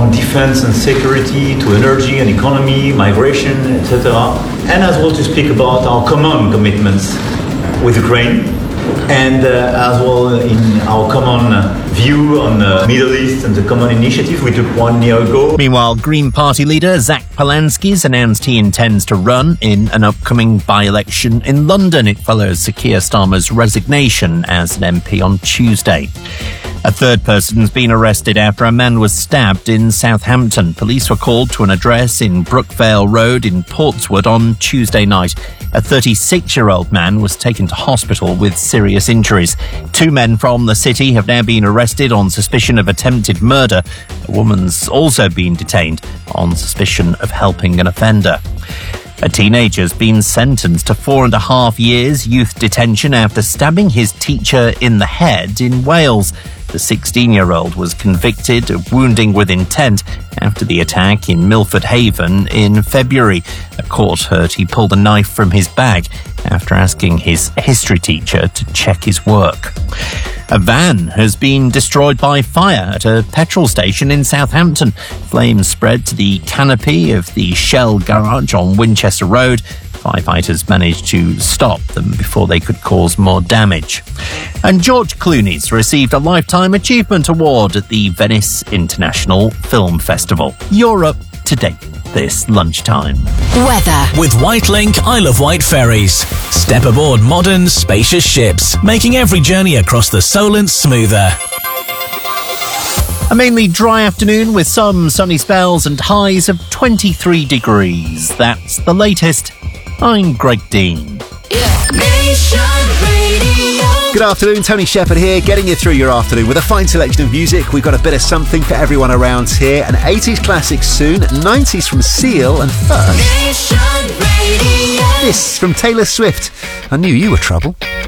from defense and security to energy and economy, migration, etc. And as well to speak about our common commitments with Ukraine, and as well in our common view on the Middle East and the common initiative we took 1 year ago. Meanwhile, Green Party leader Zach Polanski's announced he intends to run in an upcoming by-election in London. It follows Sir Keir Starmer's resignation as an MP on Tuesday. A third person's been arrested after a man was stabbed in Southampton. Police were called to an address in Brookvale Road in Portswood on Tuesday night. A 36-year-old man was taken to hospital with serious injuries. 2 men from the city have now been arrested on suspicion of attempted murder. A woman's also been detained on suspicion of helping an offender. A teenager's been sentenced to 4.5 years youth detention after stabbing his teacher in the head in Wales. The 16-year-old was convicted of wounding with intent after the attack in Milford Haven in February. A court heard he pulled a knife from his bag after asking his history teacher to check his work. A van has been destroyed by fire at a petrol station in Southampton. Flames spread to the canopy of the Shell garage on Winchester Road. Firefighters managed to stop them before they could cause more damage. And George Clooney's received a Lifetime Achievement Award at the Venice International Film Festival. You're up to date this lunchtime. Weather. With Whitelink, Isle of Wight ferries. Step aboard modern, spacious ships, making every journey across the Solent smoother. A mainly dry afternoon with some sunny spells and highs of 23 degrees. That's the latest. I'm Greg Dean. Good afternoon, Tony Shepherd here, getting you through your afternoon with a fine selection of music. We've got a bit of something for everyone around here. An 80s classic soon, 90s from Seal, and first, this from Taylor Swift. I knew you were trouble.